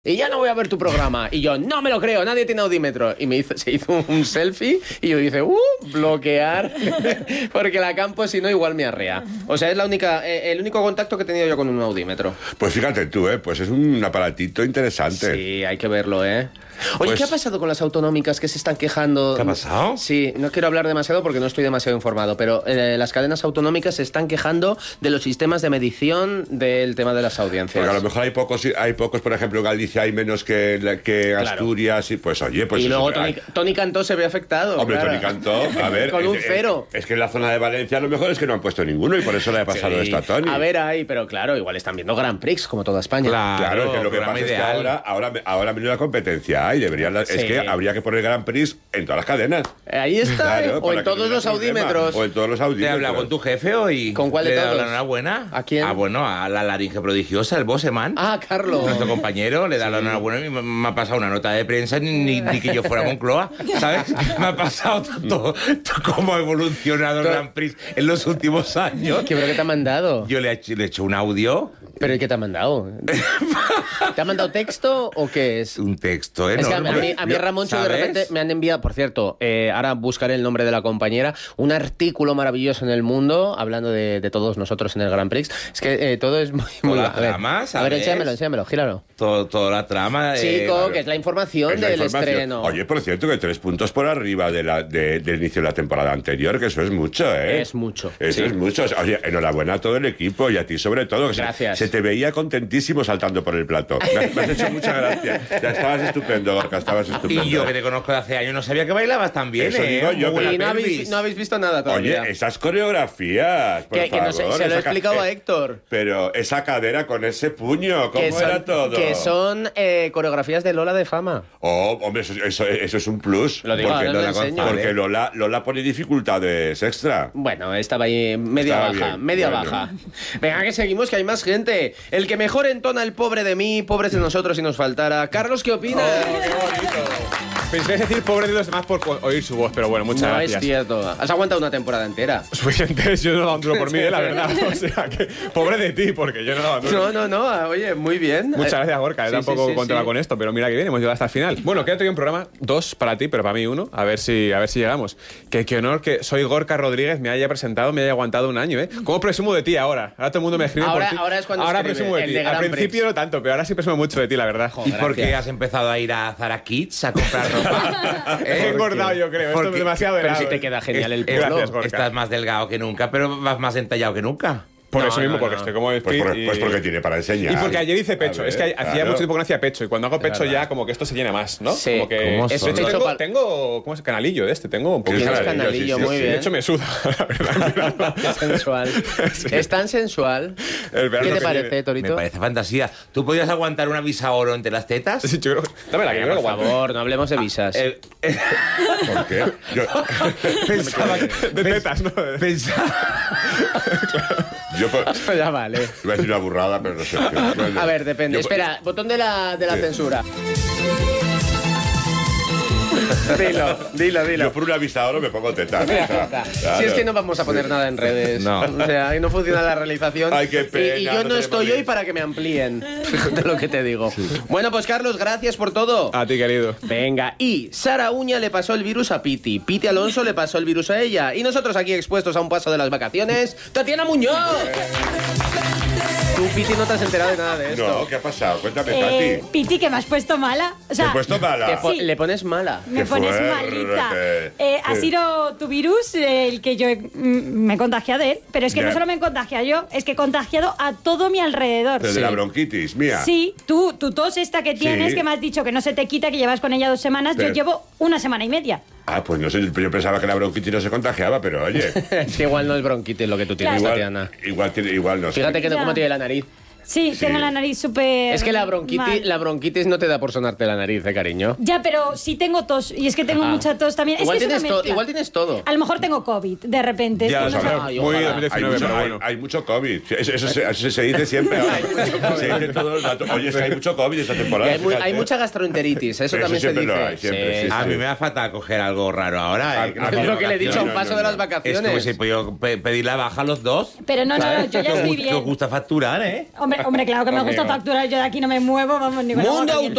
Y ya no voy a ver tu programa. Y yo, no me lo creo, nadie tiene audímetro. Y se hizo un selfie y yo dije, bloquear, porque la campo si no igual me arrea. O sea, es el único contacto que he tenido yo con un audímetro. Pues fíjate tú, pues es un aparatito interesante. Sí, hay que verlo, Oye, Pues... ¿qué ha pasado con las autonómicas que se están quejando? ¿Qué ha pasado? Sí, no quiero hablar demasiado porque no estoy demasiado informado, pero las cadenas autonómicas se están quejando de los sistemas de medición del tema de las audiencias. Porque a lo mejor hay pocos, por ejemplo, en Galicia hay menos que Asturias, y pues oye, pues... Y luego Tony Cantó se ve afectado. Hombre, claro. Tony Cantó, a ver... Con un cero. Es que en la zona de Valencia a lo mejor es que no han puesto ninguno y por eso le ha pasado esto a Tony. A ver, pero claro, igual están viendo Grand Prix, como toda España. Claro, es que lo que pasa ideal. Es que ahora menuda competencia hay, es que habría que poner Grand Prix en todas las cadenas. Ahí está, claro, o en todos los audímetros. O en todos los audímetros. ¿Te has hablado con tu jefe hoy? ¿Con cuál de todos? ¿Le he dado la enhorabuena? ¿A quién? A la laringe prodigiosa, el Bosseman. Carlos. Nuestro compañero, le da la enhorabuena y me ha pasado una nota de prensa ni que yo fuera Moncloa, ¿sabes? Me ha pasado todo cómo ha evolucionado el Grand Prix en los últimos años. ¿Qué te ha mandado? Yo le he hecho un audio. ¿Pero y qué te ha mandado? ¿Te ha mandado texto o qué es? Un texto Es enorme. que a mí Ramoncho de repente me han enviado, por cierto, ahora buscaré el nombre de la compañera, un artículo maravilloso en El Mundo, hablando de todos nosotros en el Grand Prix. Es que todo es muy... La trama, a ver, enséamelo, gíralo. Toda la trama. Chico, que es la información del estreno. Oye, por cierto, que 3 puntos por arriba del inicio de la temporada anterior, que eso es mucho, ¿eh? Es mucho. Eso es mucho. Oye, enhorabuena a todo el equipo y a ti sobre todo. Gracias. Se te veía contentísimo saltando por el plato. Me has hecho mucha gracia. Ya estabas estupendo, Gorka, estabas estupendo. Y yo, que te conozco de hace años, no sabía que bailabas tan bien, Eso digo yo, y no habéis visto nada todavía. Oye, esas coreografías, por favor. Que no sé, se lo he explicado a Héctor. Pero esa cadera con ese puño, ¿cómo era todo? Que son coreografías de Lola de Fama. Oh, hombre, eso es un plus. Lo digo, porque Lola pone dificultades extra. Bueno, estaba ahí media baja. Venga, que seguimos, que hay más gente. El que mejor entona el pobre de mí, pobres de nosotros si nos faltara. Carlos, ¿qué opinas? ¡Qué bonito! Pensé decir pobre de los demás por oír su voz, pero bueno, muchas gracias. No es cierto. Has aguantado una temporada entera. Suficiente, yo no daba un duro por mí, la verdad. O sea, que pobre de ti, porque yo no daba un duro. No, oye, muy bien. Muchas gracias, Gorka. Yo tampoco contaba con esto, pero mira que bien, hemos llegado hasta el final. Bueno, quédate un programa, 2 para ti, pero para mí 1, a ver si llegamos. Qué honor que soy Gorka Rodríguez, me haya presentado, me haya aguantado un año, ¿eh? ¿Cómo presumo de ti ahora? Ahora todo el mundo me escribe por ti. Ahora es cuando ahora presumo de ti. Al principio no tanto, pero ahora sí presumo mucho de ti, la verdad. ¿Y por qué has empezado a ir a Zara Kids a comprar ropa? He engordado, yo creo. Esto es demasiado helado. Pero si te queda genial el pelo. Gracias, Gorka. Estás más delgado que nunca, pero vas más entallado que nunca. Por eso mismo, porque estoy como de pues porque tiene para enseñar. Y porque ayer hice pecho. Es que hacía mucho tiempo que no hacía pecho. Y cuando hago pecho ya como que esto se llena más, ¿no? Sí. Como que... Eso de hecho, tengo ¿cómo es? Canalillo de este. Tengo un poquito de canalillo, muy bien. De hecho, me suda, la verdad. Es sensual. Sí. Es tan sensual. ¿Qué te parece, Torito? Me parece fantasía. ¿Tú podías aguantar una visa oro entre las tetas? Sí, yo creo... Dámela, que por favor, no hablemos de visas. ¿Por qué? Pensaba que... De tetas, ¿no? Pensaba... Ya vale. Iba a decir una burrada, pero no sé. Bueno, a ver, depende. Espera, botón de la censura. Dilo. Yo por una vista ahora me pongo tetas. Claro. Si es que no vamos a poner nada en redes. No. O sea, ahí no funciona la realización. Ay, qué pena, y yo no estoy hoy para que me amplíen. Fíjate lo que te digo. Sí. Bueno, pues Carlos, gracias por todo. A ti, querido. Venga, y Sara Uña le pasó el virus a Piti. Piti Alonso le pasó el virus a ella. Y nosotros aquí expuestos a un paso de las vacaciones, Tatiana Muñoz. Tú, Piti, no te has enterado de nada de esto. No, ¿qué ha pasado? Cuéntame, Tati. Piti, que me has puesto mala. O sea, ¿Te he puesto mala? Sí. Le pones mala. Me pones malita. Ha sido tu virus el que yo me he contagiado de él. Pero es que no solo me he contagiado yo, es que he contagiado a todo mi alrededor. Pero de la bronquitis, mía. Sí, tu tos esta que tienes, que me has dicho que no se te quita, que llevas con ella 2 semanas, yo llevo 1 semana y media. Ah, pues no sé, yo pensaba que la bronquitis no se contagiaba, pero oye. Es que igual no es bronquitis lo que tú tienes, Tatiana. Igual no sé. Fíjate que cómo tiene la nariz. Sí, tengo la nariz súper... Es que la bronquitis no te da por sonarte la nariz, cariño. Ya, pero sí tengo tos, y es que tengo mucha tos también. Igual, es que igual tienes todo. A lo mejor tengo COVID, de repente. Ya, es que muy 2019, pero bueno. Hay mucho COVID. Eso se dice siempre. Se dice todo el rato. Oye, es que hay mucho COVID esta temporada. Hay mucha gastroenteritis, eso también se dice. Siempre. A mí me va fatal coger algo raro ahora. Es lo que le he dicho a un paso de las vacaciones. Es como si puedo pedir la baja a los dos. Pero no, yo ya estoy bien. Os gusta facturar, ¿eh? Hombre, Hombre, claro que me gusta facturar. Yo de aquí no me muevo, vamos, ni con Mundo agua caliente.